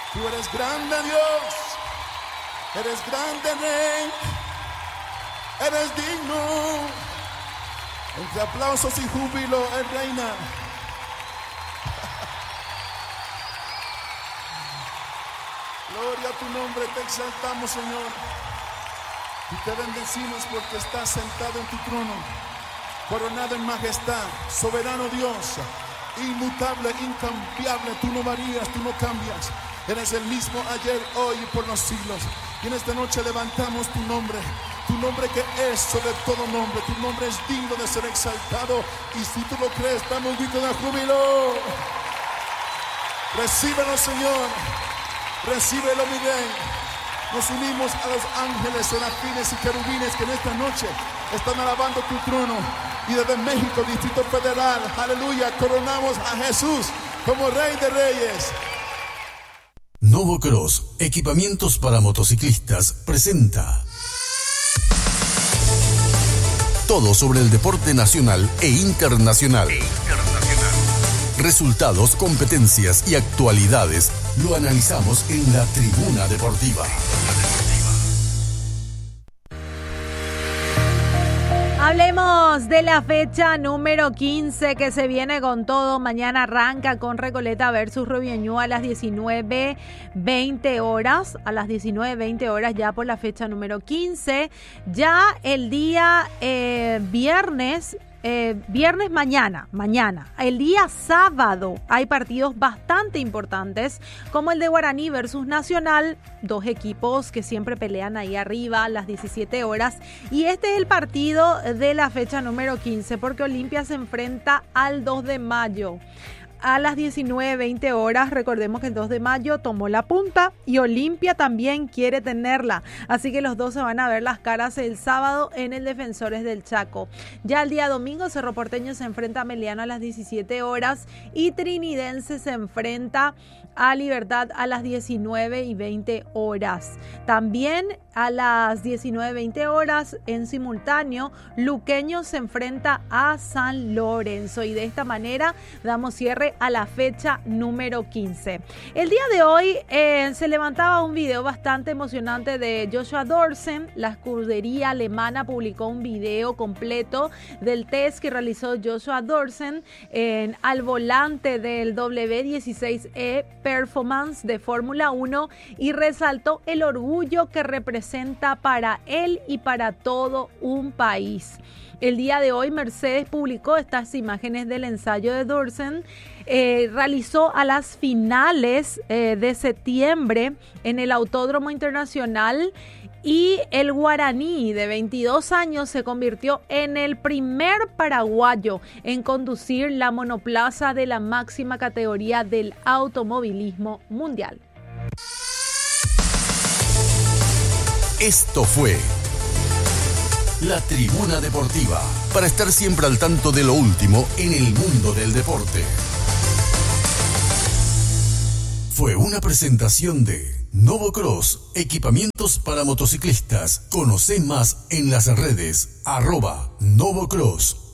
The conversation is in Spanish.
Tú eres grande, Dios. Eres grande, Rey. Eres digno. Entre aplausos y júbilo, Él reina. Gloria a tu nombre, te exaltamos, Señor. Y te bendecimos porque estás sentado en tu trono, coronado en majestad, soberano Dios, inmutable, incambiable. Tú no varías, tú no cambias. Eres el mismo ayer, hoy y por los siglos. Y en esta noche levantamos tu nombre que es sobre todo nombre. Tu nombre es digno de ser exaltado. Y si tú lo crees, dame un grito de júbilo. Recíbelo, Señor. Recíbelo, mi Rey. Nos unimos a los ángeles, serafines y querubines que en esta noche están alabando tu trono. Y desde México, Distrito Federal, aleluya, coronamos a Jesús como Rey de Reyes. Novocross, equipamientos para motociclistas, presenta todo sobre el deporte nacional e internacional. Resultados, competencias y actualidades lo analizamos en la Tribuna Deportiva. Hablemos de la fecha número 15 que se viene con todo. Mañana arranca con Recoleta versus Robieñú a las 19:20 horas. A las 19:20 horas ya por la fecha número 15. Ya el día viernes mañana, el día sábado hay partidos bastante importantes como el de Guaraní versus Nacional, dos equipos que siempre pelean ahí arriba a las 17 horas, y este es el partido de la fecha número 15 porque Olimpia se enfrenta al 2 de mayo. A las 19:20 horas, recordemos que el 2 de mayo tomó la punta y Olimpia también quiere tenerla. Así que los dos se van a ver las caras el sábado en el Defensores del Chaco. Ya el día domingo, Cerro Porteño se enfrenta a Meliano a las 17 horas y Trinidense se enfrenta a Libertad a las 19:20 horas. También a las 19:20 horas, en simultáneo, Luqueño se enfrenta a San Lorenzo. Y de esta manera damos cierre a la fecha número 15. El día de hoy se levantaba un video bastante emocionante de Joshua Dorsen. La escudería alemana publicó un video completo del test que realizó Joshua Dorsen al volante del W16E Performance de Fórmula 1 y resaltó el orgullo que representa para él y para todo un país. El día de hoy Mercedes publicó estas imágenes del ensayo de Dorsen. Realizó a las finales de septiembre en el Autódromo Internacional y el Guaraní de 22 años se convirtió en el primer paraguayo en conducir la monoplaza de la máxima categoría del automovilismo mundial. Esto fue La Tribuna Deportiva, para estar siempre al tanto de lo último en el mundo del deporte. Fue una presentación de Novocross, equipamientos para motociclistas. Conoce más en las redes @Novocross.